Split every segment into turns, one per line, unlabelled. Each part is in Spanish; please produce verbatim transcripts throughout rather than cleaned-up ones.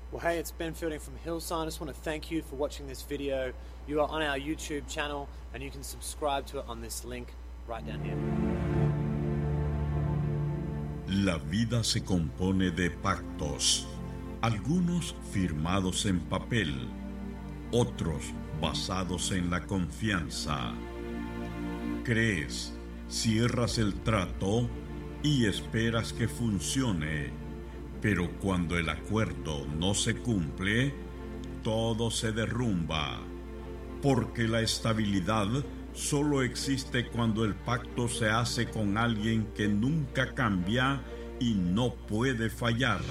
Well, hey, it's Ben Fielding from Hillsong. I just want to thank you for watching this video. You are on our YouTube channel, and you can subscribe to it on this link right down here.
La vida se compone de pactos, algunos firmados en papel, otros basados en la confianza. Crees, cierras el trato y esperas que funcione, pero cuando el acuerdo no se cumple, todo se derrumba, porque la estabilidad solo existe cuando el pacto se hace con alguien que nunca cambia y no puede fallar.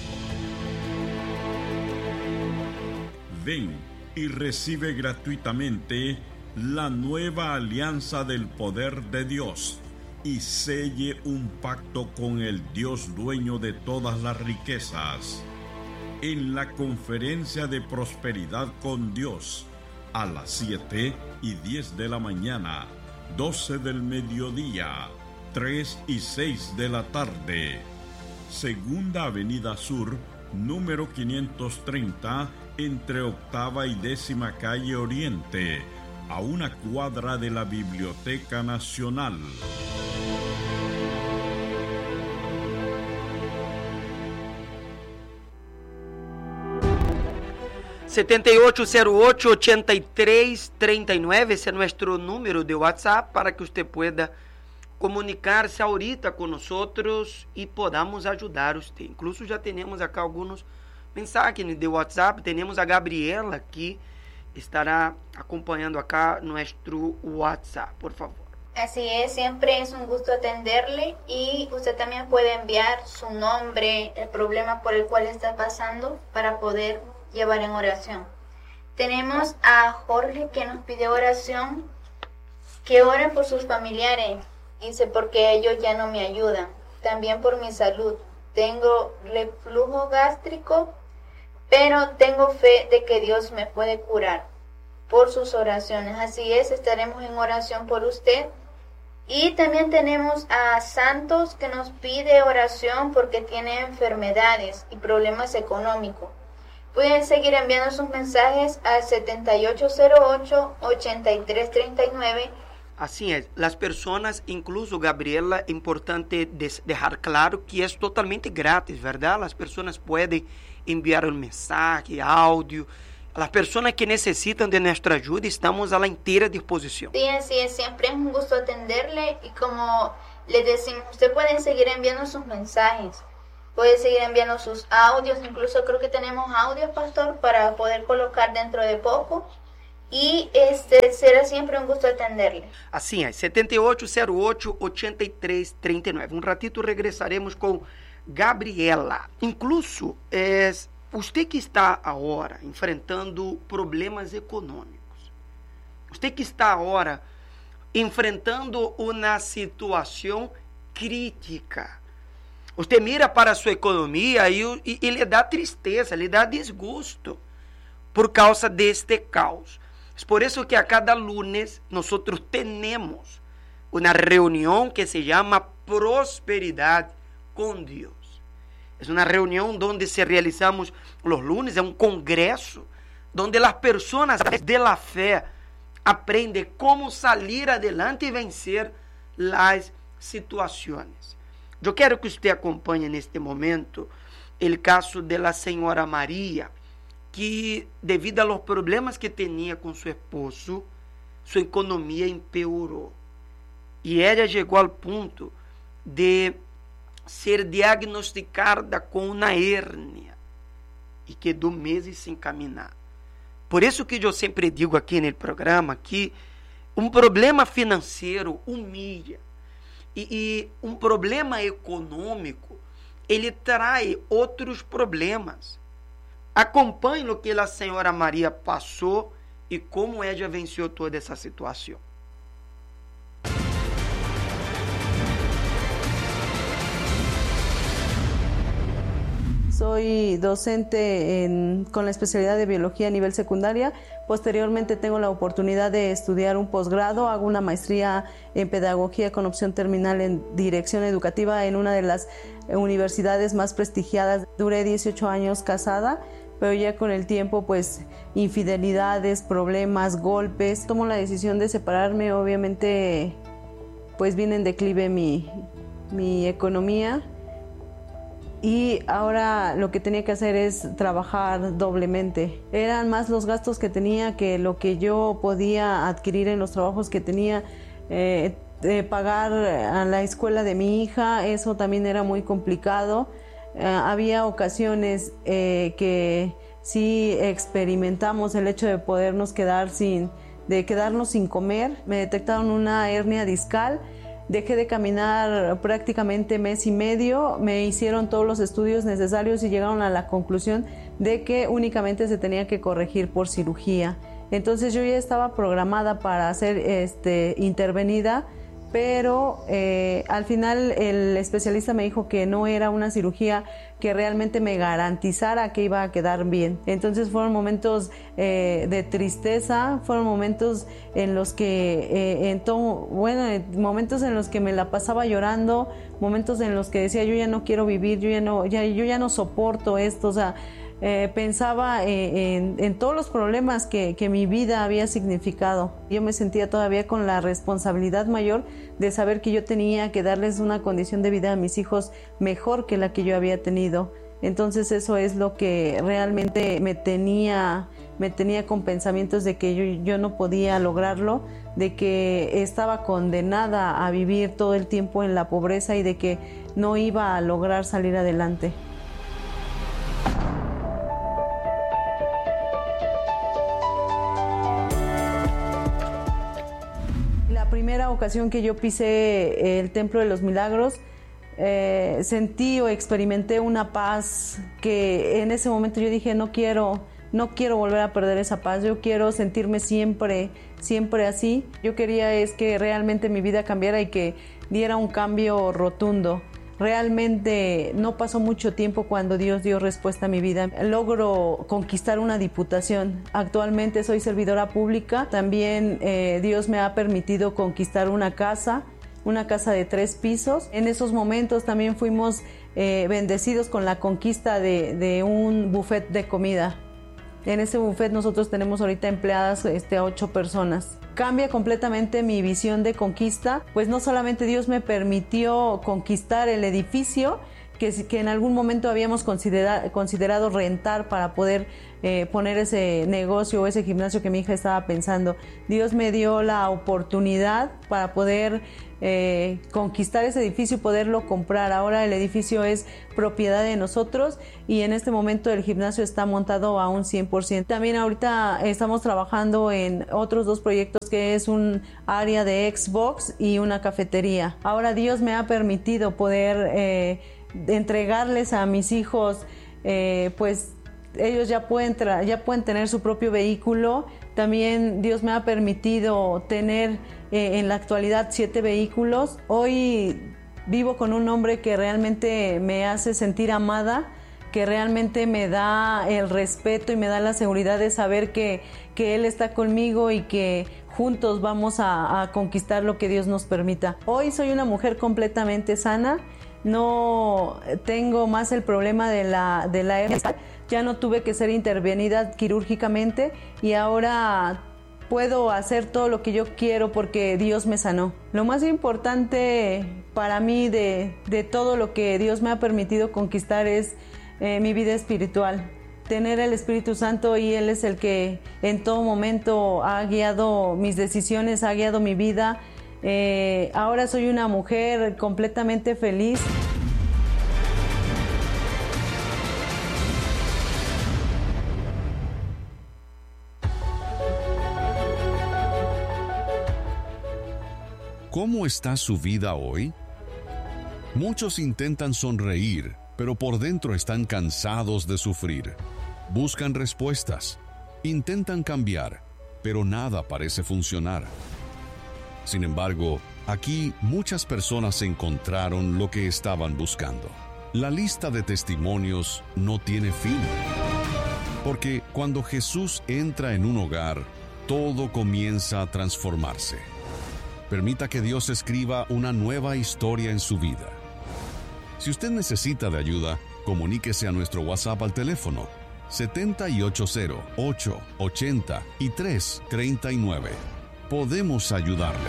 Ven y recibe gratuitamente la nueva alianza del poder de Dios y selle un pacto con el Dios dueño de todas las riquezas. En la conferencia de prosperidad con Dios, a las siete y diez de la mañana, doce del mediodía, tres y seis de la tarde. Segunda Avenida Sur, número quinientos treinta, entre Octava y Décima Calle Oriente, a una cuadra de la Biblioteca Nacional.
setenta y ocho cero ocho, ochenta y tres treinta y nueve, ese es nuestro número de WhatsApp para que usted pueda comunicarse ahorita con nosotros y podamos ayudar a usted. Incluso ya tenemos acá algunos mensajes de WhatsApp. Tenemos a Gabriela que estará acompañando acá nuestro WhatsApp, por favor.
Así es, siempre es un gusto atenderle y usted también puede enviar su nombre, el problema por el cual está pasando para poder llevar en oración. Tenemos a Jorge que nos pide oración, que oren por sus familiares. Dice, porque ellos ya no me ayudan. También por mi salud. Tengo reflujo gástrico, pero tengo fe de que Dios me puede curar por sus oraciones. Así es, estaremos en oración por usted. Y también tenemos a Santos que nos pide oración porque tiene enfermedades y problemas económicos. Pueden seguir enviando sus mensajes al setenta y ocho cero ocho, ochenta y tres treinta y nueve.
Así es, las personas, incluso Gabriela, es importante dejar claro que es totalmente gratis, ¿verdad? Las personas pueden enviar un mensaje, audio. Las personas que necesitan de nuestra ayuda, estamos a la entera disposición.
Sí, así es, siempre es un gusto atenderle y como le decimos, usted puede seguir enviando sus mensajes. Puede seguir enviando sus audios, incluso creo que tenemos audios, pastor, para poder colocar dentro de poco. Y este será siempre un gusto atenderle.
Así es, setenta y ocho cero ocho, ochenta y tres treinta y nueve. Un ratito regresaremos con Gabriela. Incluso, es usted que está ahora enfrentando problemas econômicos, usted que está ahora enfrentando uma situação crítica, usted mira para sua economia e, e, e lhe dá tristeza, lhe dá desgosto por causa deste caos. Es por eso que a cada lunes nosotros tenemos una reunión que se llama Prosperidad con Dios. Es una reunión donde se realizamos los lunes, es un congreso donde las personas de la fe aprenden cómo salir adelante y vencer las situaciones. Yo quiero que usted acompañe en este momento el caso de la señora María, que devido a los problemas que tenía con su esposo, su economía empeoró. Y ella llegó al punto de ser diagnosticada con una hernia y quedó meses sin caminar. Por eso que yo siempre digo aquí en el programa que un problema financiero humilla y, y un problema econômico, ele trae outros problemas. Acompanhe o que a senhora Maria passou e como ela venceu toda essa situação.
Soy docente en, con la especialidad de biología a nivel secundaria. Posteriormente tengo la oportunidad de estudiar un posgrado, hago una maestría en pedagogía con opción terminal en dirección educativa en una de las universidades más prestigiadas. Duré dieciocho años casada, pero ya con el tiempo pues infidelidades, problemas, golpes. Tomo la decisión de separarme, obviamente pues viene en declive mi, mi economía y ahora lo que tenía que hacer es trabajar doblemente. Eran más los gastos que tenía que lo que yo podía adquirir en los trabajos que tenía. Eh, eh, pagar a la escuela de mi hija, eso también era muy complicado. Eh, había ocasiones eh, que sí experimentamos el hecho de podernos quedar sin, de quedarnos sin comer. Me detectaron una hernia discal. Dejé de caminar prácticamente mes y medio, me hicieron todos los estudios necesarios y llegaron a la conclusión de que únicamente se tenía que corregir por cirugía. Entonces yo ya estaba programada para ser este, intervenida, pero eh, al final el especialista me dijo que no era una cirugía que realmente me garantizara que iba a quedar bien. Entonces fueron momentos eh, de tristeza, fueron momentos en los que, eh, en todo, bueno, momentos en los que me la pasaba llorando, momentos en los que decía yo ya no quiero vivir, yo ya no, ya, yo ya no soporto esto, o sea, Eh, pensaba eh, en, en todos los problemas que, que mi vida había significado. Yo me sentía todavía con la responsabilidad mayor de saber que yo tenía que darles una condición de vida a mis hijos mejor que la que yo había tenido. Entonces eso es lo que realmente me tenía, me tenía con pensamientos de que yo, yo no podía lograrlo, de que estaba condenada a vivir todo el tiempo en la pobreza y de que no iba a lograr salir adelante. La primera ocasión que yo pisé el Templo de los Milagros, eh, sentí o experimenté una paz que en ese momento yo dije, no quiero, no quiero volver a perder esa paz, yo quiero sentirme siempre, siempre así. Yo quería es que realmente mi vida cambiara y que diera un cambio rotundo. Realmente no pasó mucho tiempo cuando Dios dio respuesta a mi vida. Logro conquistar una diputación. Actualmente soy servidora pública. También eh, Dios me ha permitido conquistar una casa, una casa de tres pisos. En esos momentos también fuimos eh, bendecidos con la conquista de, de un buffet de comida. En ese buffet nosotros tenemos ahorita empleadas este, a ocho personas. Cambia completamente mi visión de conquista, pues no solamente Dios me permitió conquistar el edificio que, que en algún momento habíamos considera, considerado rentar para poder eh, poner ese negocio o ese gimnasio que mi hija estaba pensando. Dios me dio la oportunidad para poder eh, conquistar ese edificio y poderlo comprar. Ahora el edificio es propiedad de nosotros y en este momento el gimnasio está montado a un cien por ciento. También ahorita estamos trabajando en otros dos proyectos, que es un área de Xbox y una cafetería. Ahora Dios me ha permitido poder eh, entregarles a mis hijos, eh, pues ellos ya pueden, tra- ya pueden tener su propio vehículo. También Dios me ha permitido tener eh, en la actualidad siete vehículos. Hoy vivo con un hombre que realmente me hace sentir amada, que realmente me da el respeto y me da la seguridad de saber que, que Él está conmigo y que juntos vamos a, a conquistar lo que Dios nos permita. Hoy soy una mujer completamente sana. No tengo más el problema de la, de la hernia. Ya no tuve que ser intervenida quirúrgicamente y ahora puedo hacer todo lo que yo quiero porque Dios me sanó. Lo más importante para mí de, de todo lo que Dios me ha permitido conquistar es eh, mi vida espiritual. Tener el Espíritu Santo, y Él es el que en todo momento ha guiado mis decisiones, ha guiado mi vida. Eh, ahora soy una mujer completamente feliz.
¿Cómo está su vida hoy? Muchos intentan sonreír, pero por dentro están cansados de sufrir. Buscan respuestas, intentan cambiar, pero nada parece funcionar. Sin embargo, aquí muchas personas encontraron lo que estaban buscando. La lista de testimonios no tiene fin. Porque cuando Jesús entra en un hogar, todo comienza a transformarse. Permita que Dios escriba una nueva historia en su vida. Si usted necesita de ayuda, comuníquese a nuestro WhatsApp al teléfono siete ocho cero, ocho ocho cero y tres tres nueve. Podemos ayudarle.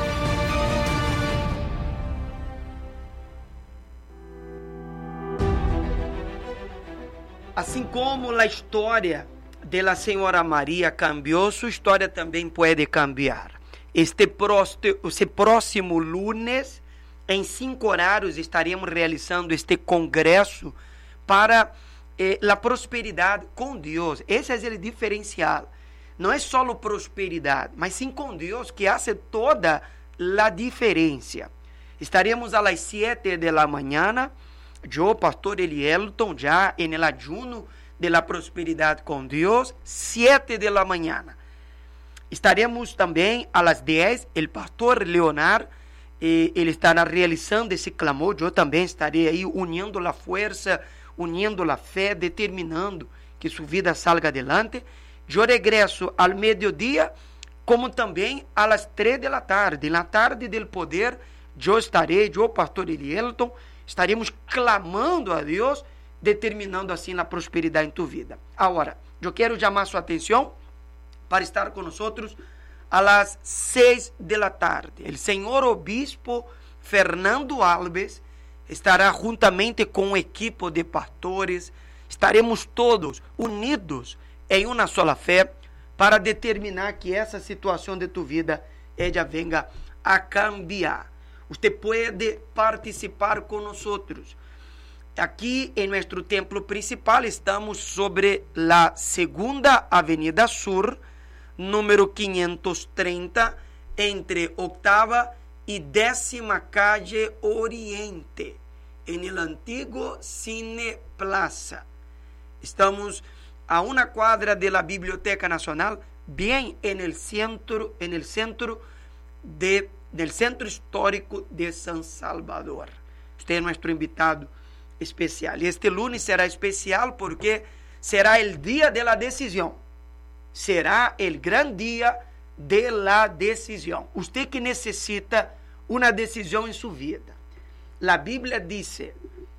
Assim como a história da Senhora Maria cambiou, sua história também pode cambiar. Este, próximo, este próximo lunes, em cinco horários, estaremos realizando este congresso para eh, a prosperidade com Deus. Esse é o diferencial. Não é só prosperidade, mas sim com Deus, que faz toda a diferença. Estaremos às sete da manhã, eu, pastor Elielton, já em el ayuno de la prosperidade com Deus, sete da manhã. Estaremos também às dez, o pastor Leonardo, eh, ele estará realizando esse clamor, eu também estarei aí unindo a força, unindo a fé, determinando que sua vida salga adelante. Eu regresso ao meio-dia, como também às três da tarde. Na tarde do poder, eu estarei, eu, pastor Elielton, estaremos clamando a Deus, determinando assim a prosperidade em tu vida. Agora, eu quero chamar sua atenção para estar com nós às seis da tarde. O senhor obispo Fernando Alves estará juntamente com uma equipe de pastores. Estaremos todos unidos em uma sola fé para determinar que essa situação de tu vida ella venga a cambiar. Você pode participar com nós. Aqui em nosso templo principal estamos sobre a segunda Avenida Sur, número quinhentos trinta, entre octava e décima calle Oriente, en el antigo Cine Plaza. Estamos a una cuadra de la Biblioteca Nacional, bien en el centro, en el centro de, del Centro Histórico de San Salvador. Usted es nuestro invitado especial. Y este lunes será especial porque será el día de la decisión. Será el gran día de la decisión. Usted que necesita una decisión en su vida. La Biblia dice,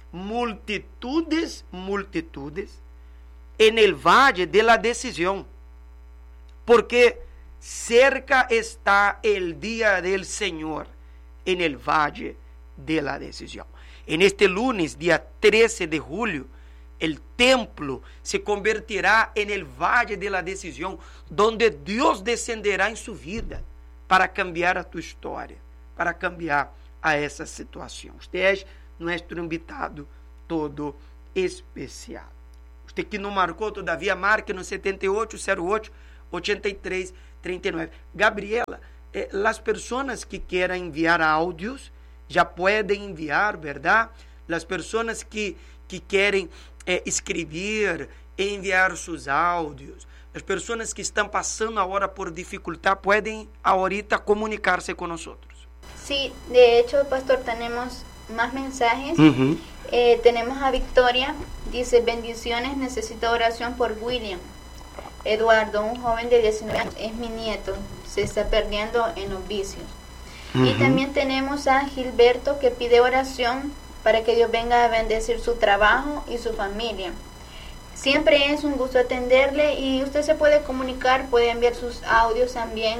multitudes, multitudes, en el valle de la decisión, porque cerca está el día del Señor en el valle de la decisión. En este lunes, día trece de julio, el templo se convertirá en el valle de la decisión, donde Dios descenderá en su vida para cambiar a tu historia, para cambiar a essa situação. Usted é nosso invitado todo especial. Usted que não marcou, todavia marque no sete oito zero oito, oito três três nove. Gabriela, eh, as pessoas que queiram enviar áudios já podem enviar, verdade? As pessoas que, que querem eh, escrever, enviar seus áudios, as pessoas que estão passando agora por dificuldade, podem ahorita comunicar-se com nós.
Sí, de hecho, pastor, tenemos más mensajes.
Uh-huh.
Eh, tenemos a Victoria, dice, bendiciones, necesito oración por William. Eduardo, un joven de diecinueve años, es mi nieto, se está perdiendo en los vicios. Uh-huh. Y también tenemos a Gilberto, que pide oración para que Dios venga a bendecir su trabajo y su familia. Siempre es un gusto atenderle y usted se puede comunicar, puede enviar sus audios también.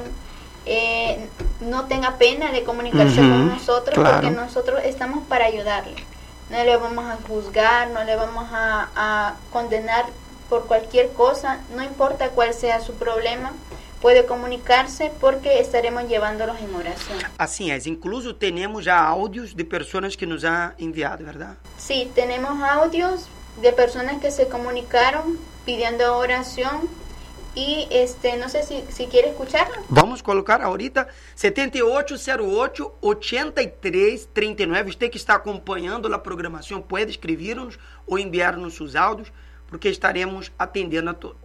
Eh, no tenga pena de comunicarse uh-huh, con nosotros, claro, porque nosotros estamos para ayudarle. No le vamos a juzgar, no le vamos a, a condenar por cualquier cosa, no importa cuál sea su problema, puede comunicarse porque estaremos llevándolos en oración.
Assim é, incluso tenemos já áudios de pessoas que nos han enviado, ¿verdad?
Sí, tenemos audios de personas que se comunicaron pidiendo oración. Y este, no sé si, si quiere escucharlo.
Vamos colocar ahorita sete oito zero oito, oito três três nove. Usted que está acompanhando a programação pode escrever-nos ou enviar-nos seus áudios, porque estaremos atendendo a todos.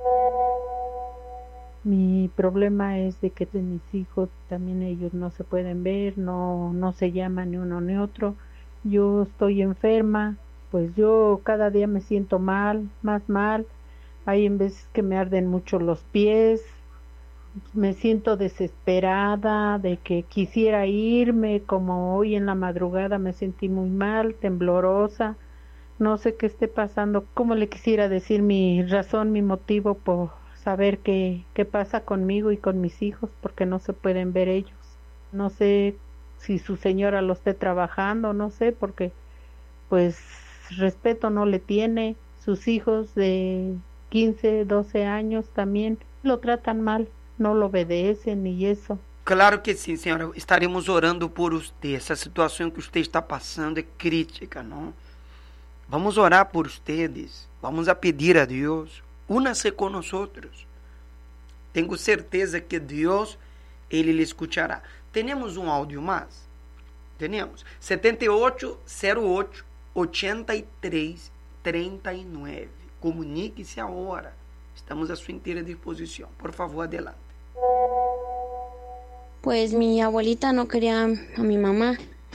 Mi problema es de que de mis hijos también ellos no se pueden ver, no, no se llaman ni uno ni otro. Yo estoy enferma, pues yo cada día me siento mal, más mal. Hay en veces que me arden mucho los pies, me siento desesperada de que quisiera irme, como hoy en la madrugada me sentí muy mal, temblorosa, No sé qué esté pasando, cómo le quisiera decir mi razón, mi motivo por saber qué, qué pasa conmigo y con mis hijos, porque no se pueden ver ellos. No sé si su señora lo esté trabajando, no sé, porque pues respeto no le tiene. Sus hijos de quince, doce años también lo tratan mal, no lo obedecen y eso.
Claro que sim, senhora. Estaremos orando por usted. Essa situação que usted está passando é crítica, não? Vamos orar por ustedes. Vamos a pedir a Deus. Únase com nós. Tenho certeza que Deus, Ele lhe escutará. Temos um áudio mais? Temos. sete oito zero oito, oito três três nove. Comunique-se agora. Estamos à sua inteira disposição. Por favor, adelante.
Pues mi abuelita no quería a mi mamá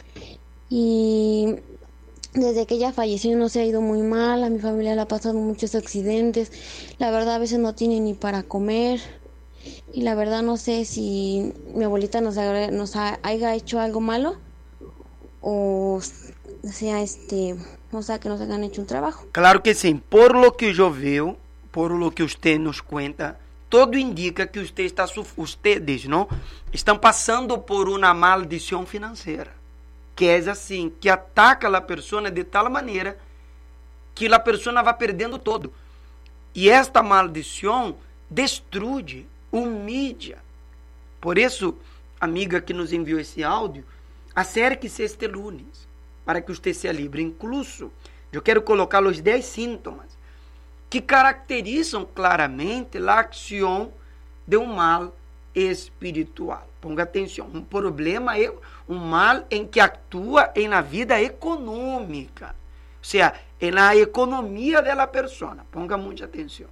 y desde que ella falleció nos ha ido muy mal, a mi familia le ha pasado muchos accidentes, la verdad a veces no tiene ni para comer y la verdad no sé si mi abuelita nos, ha, nos ha, haya hecho algo malo o sea, este, o sea, que nos hayan hecho un trabajo.
Claro que sim, por lo que eu veo, por lo que usted nos cuenta, todo indica que usted está, ustedes, não, estão passando por uma maldição financeira, que é assim, que ataca a pessoa de tal maneira que a pessoa vai perdendo todo. E esta maldição destrui, humilha. Por isso, amiga que nos enviou esse áudio, acerque-se este lunes, para que você se livre. Incluso, eu quero colocar os dez sintomas que caracterizam claramente a ação de um mal espiritual. Ponga atenção, um problema é um mal em que atua na vida econômica, ou seja, na economia da pessoa. Ponga muita atenção.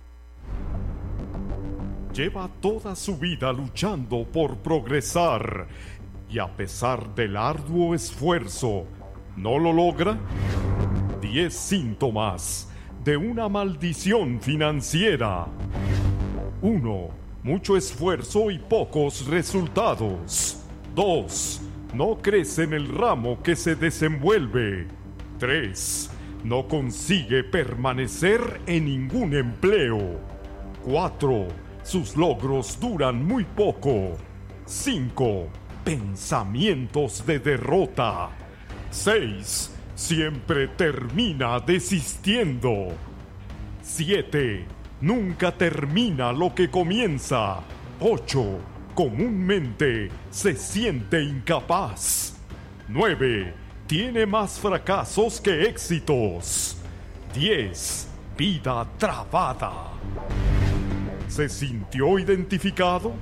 Lleva toda su vida luchando por progresar y a pesar del arduo esfuerzo, ¿no lo logra? Diez síntomas de una maldición financiera. uno. Mucho esfuerzo y pocos resultados. dos. No crece en el ramo que se desenvuelve. tres. No consigue permanecer en ningún empleo. cuatro. Sus logros duran muy poco. cinco. Pensamientos de derrota. seis. Siempre termina desistiendo. siete. Nunca termina lo que comienza. ocho. Comúnmente se siente incapaz. nueve. Tiene más fracasos que éxitos. diez. Vida trabada. ¿Se sintió identificado?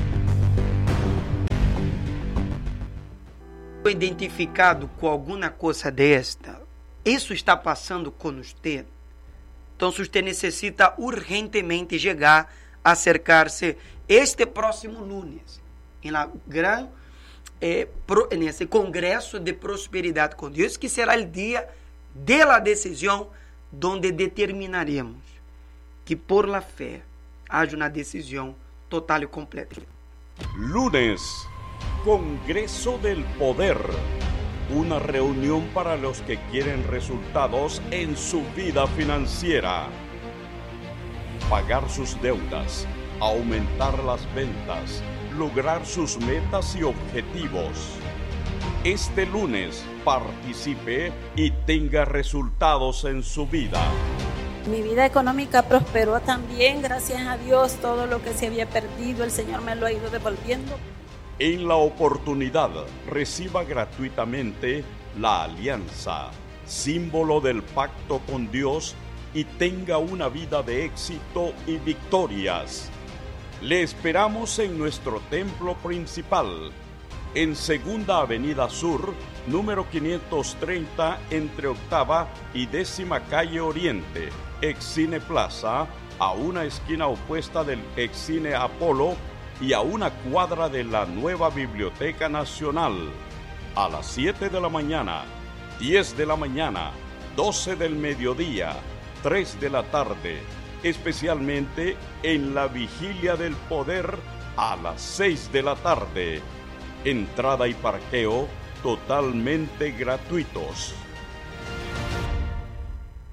Identificado com alguma coisa desta, isso está passando com você, então se você necessita urgentemente chegar a acercar-se este próximo lunes, em la gran, eh, pro, nesse congresso de prosperidade com Deus, que será o dia de la decisão, onde determinaremos que por la fé haja uma decisão total e completa.
Lunes, Congreso del Poder, una reunión para los que quieren resultados en su vida financiera. Pagar sus deudas, aumentar las ventas, lograr sus metas y objetivos. Este lunes participe y tenga resultados en su vida.
Mi vida económica prosperó también, gracias a Dios. Todo lo que se había perdido, el Señor me lo ha ido devolviendo.
En la oportunidad, reciba gratuitamente la alianza, símbolo del pacto con Dios, y tenga una vida de éxito y victorias. Le esperamos en nuestro templo principal, en Segunda Avenida Sur, número quinientos treinta, entre Octava y Décima Calle Oriente, Excine Plaza, a una esquina opuesta del Excine Apolo y a una cuadra de la nueva Biblioteca Nacional. A las siete de la mañana, diez de la mañana, doce del mediodía, tres de la tarde, especialmente en la Vigilia del Poder a las seis de la tarde. Entrada y parqueo totalmente gratuitos.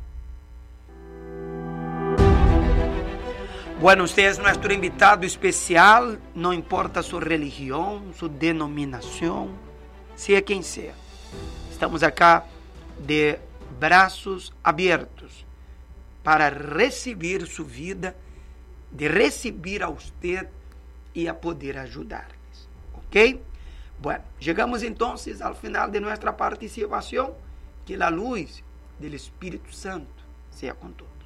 Bueno, usted es nuestro invitado especial, no importa su religión, su denominación, sea quien sea. Estamos acá de brazos abiertos para recibir su vida, de recibir a usted y a poder ayudarles. ¿Ok? Bueno, llegamos entonces al final de nuestra participación. Que la luz del Espíritu Santo sea con todos.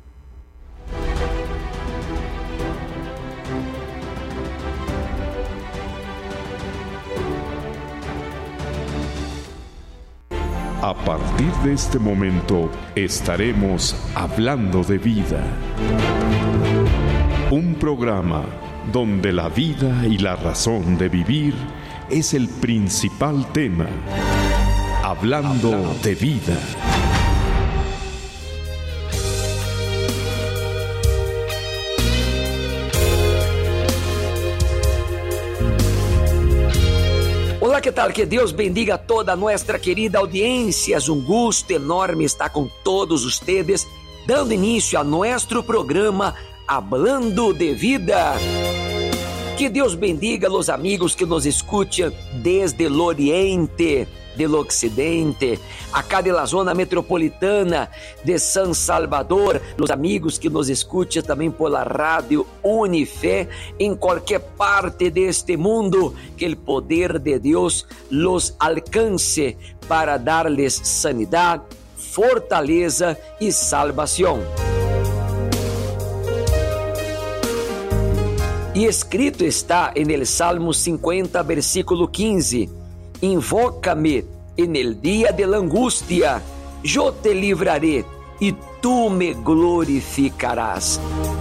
A partir de este momento estaremos hablando de vida. Un programa donde la vida y la razón de vivir es el principal tema. Hablando, Hablando de vida.
Olá, que tal? Que Deus bendiga toda a nossa querida audiência. É um gosto enorme estar com todos ustedes, dando início a nosso programa Hablando de Vida. Que Deus bendiga os amigos que nos escutam desde o Oriente, do Ocidente, acá de la zona metropolitana de San Salvador, os amigos que nos escutam também por la rádio Unifé, em qualquer parte deste mundo, que o poder de Deus los alcance para darles sanidade, fortaleza e salvação. E escrito está en el Salmo cincuenta, versículo quinze: Invoca-me en el día de la angustia, yo te livraré e tu me glorificarás.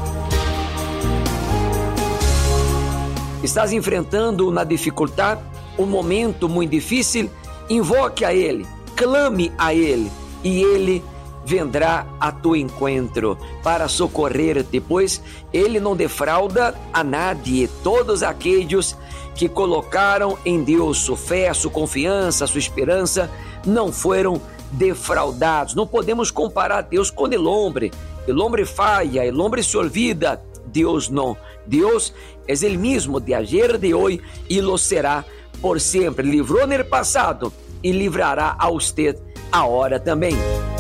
Estás enfrentando uma dificuldade, um momento muito difícil? Invoque a Ele, clame a Ele e Ele vendrá a tu encontro para socorrer-te, pois Ele não defrauda a nadie. Todos aqueles que colocaram em Deus sua fé, sua confiança, sua esperança, não foram defraudados. Não podemos comparar Deus com o homem. O homem falha, o homem se olvida, Deus não. Deus é o mesmo de ayer, de hoje e lo será por sempre. Livrou no passado e livrará a usted agora também.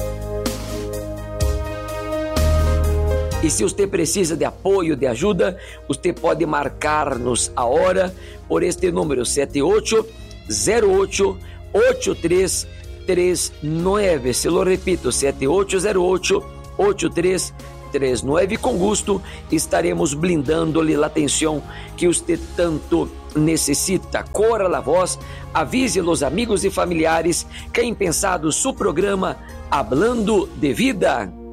E se você precisa de apoio, de ajuda, você pode marcar-nos a hora por este número sete oito zero oito oito três três nove. Se lo repito, sete oito zero oito oito três três nove. Com gosto estaremos blindando-lhe a atenção que você tanto necessita. Corra a voz, avise os amigos e familiares que é impensado seu programa Hablando de Vida.